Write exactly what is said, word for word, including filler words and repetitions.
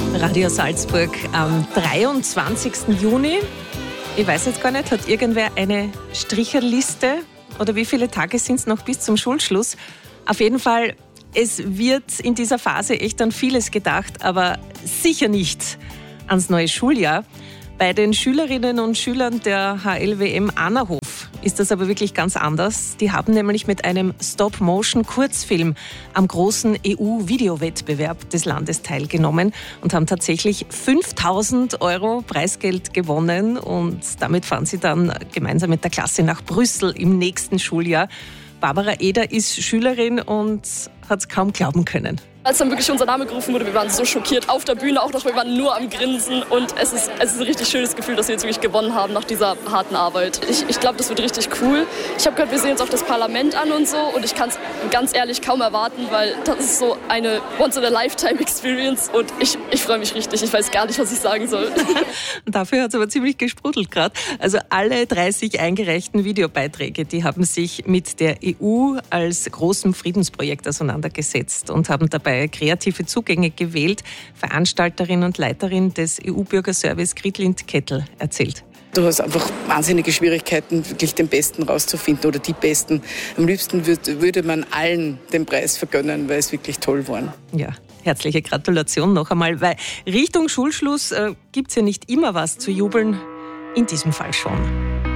Radio Salzburg am dreiundzwanzigsten Juni. Ich weiß jetzt gar nicht, hat irgendwer eine Stricherliste oder wie viele Tage sind es noch bis zum Schulschluss? Auf jeden Fall, es wird in dieser Phase echt an vieles gedacht, aber sicher nicht ans neue Schuljahr. Bei den Schülerinnen und Schülern der H L W M Annahof ist das aber wirklich ganz anders. Die haben nämlich mit einem Stop-Motion-Kurzfilm am großen E U-Videowettbewerb des Landes teilgenommen und haben tatsächlich fünftausend Euro Preisgeld gewonnen. Und damit fahren sie dann gemeinsam mit der Klasse nach Brüssel im nächsten Schuljahr. Barbara Eder ist Schülerin und hat es kaum glauben können. Als dann wirklich unser Name gerufen wurde, wir waren so schockiert auf der Bühne, auch noch, wir waren nur am Grinsen und es ist, es ist ein richtig schönes Gefühl, dass wir jetzt wirklich gewonnen haben nach dieser harten Arbeit. Ich, ich glaube, das wird richtig cool. Ich habe gehört, wir sehen uns auch das Parlament an und so und ich kann es ganz ehrlich kaum erwarten, weil das ist so eine Once-in-a-Lifetime-Experience und ich, ich freue mich richtig. Ich weiß gar nicht, was ich sagen soll. Dafür hat es aber ziemlich gesprudelt gerade. Also alle dreißig eingereichten Videobeiträge, die haben sich mit der E U als großem Friedensprojekt auseinandergesetzt und haben dabei kreative Zugänge gewählt. Veranstalterin und Leiterin des E U-Bürgerservice Gritlind Kettel erzählt. Du hast einfach wahnsinnige Schwierigkeiten, wirklich den Besten rauszufinden oder die Besten. Am liebsten würd, würde man allen den Preis vergönnen, weil es wirklich toll waren. Ja, herzliche Gratulation noch einmal, weil Richtung Schulschluss äh, gibt es ja nicht immer was zu jubeln, in diesem Fall schon.